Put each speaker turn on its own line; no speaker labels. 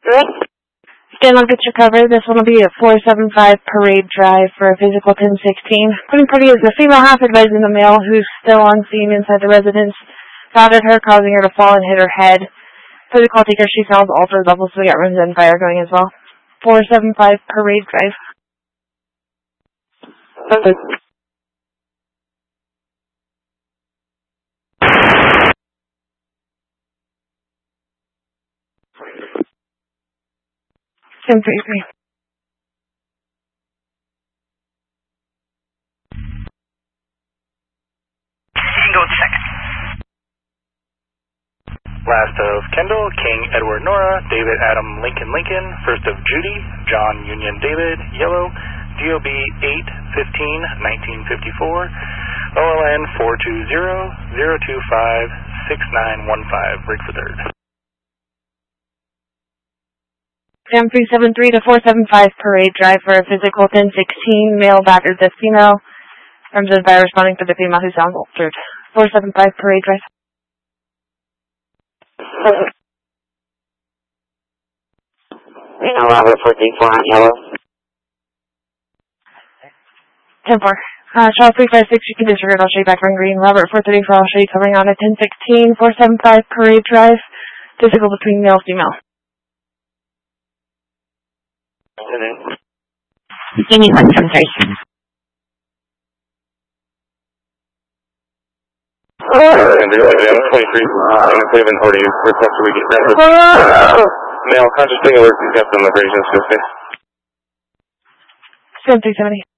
Again, I'll get you covered. This one will be at 475 Parade Drive for a physical 1016. Putting party is the female half advising the male who's still on scene inside the residence. Founded her, causing her to fall and hit her head. Physical taker, she sounds altered levels, so we got runs and fire going as well. 475 Parade Drive. Okay. 1033.
Go second. Last of Kendall, King, Edward, Nora, David, Adam, Lincoln, Lincoln. First of Judy, John, Union, David, Yellow, DOB 8-15-1954, OLN 420-025-6915. Break for third.
Sam 373 to 475 Parade Drive for a physical 1016. Male battered the female. Terms of fire responding to the female who sounds altered. 475 Parade Drive.
Robert 434 on Yellow.
10-4. Charles 356, you can disregard, I'll show you back on green. Robert 434, I'll show you covering on a 1016. 475 Parade Drive. Physical between male and female.
You need 173.
Cleveland, how do you request we get that? Male, conscious being alert, he's got some abrasions to his face.
7370.